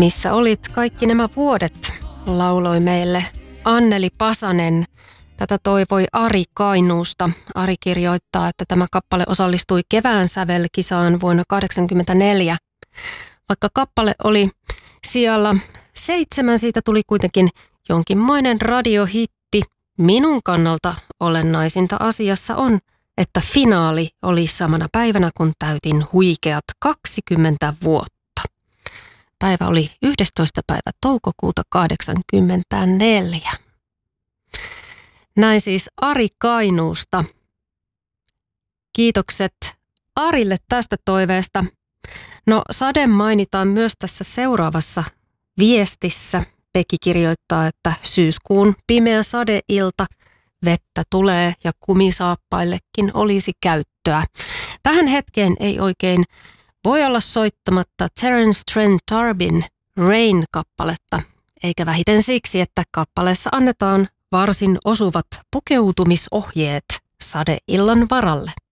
Missä olit kaikki nämä vuodet, lauloi meille Anneli Pasanen. Tätä toivoi Ari Kainuusta. Ari kirjoittaa, että tämä kappale osallistui kevään sävelkisaan vuonna 1984. Vaikka kappale oli sijalla 7, siitä tuli kuitenkin jonkinmoinen radiohitti. Minun kannalta olennaisinta asiassa on, että finaali oli samana päivänä, kun täytin huikeat 20 vuotta. Päivä oli 11. päivä toukokuuta 1984. Näin siis Ari Kainuusta. Kiitokset Arille tästä toiveesta. No, sade mainitaan myös tässä seuraavassa viestissä. Pekki kirjoittaa, että syyskuun pimeä sadeilta, vettä tulee ja kumisaappaillekin olisi käyttöä. Tähän hetkeen ei oikein voi olla soittamatta Terence Trent D'Arbin Rain-kappaletta, eikä vähiten siksi, että kappaleessa annetaan varsin osuvat pukeutumisohjeet sadeillan varalle.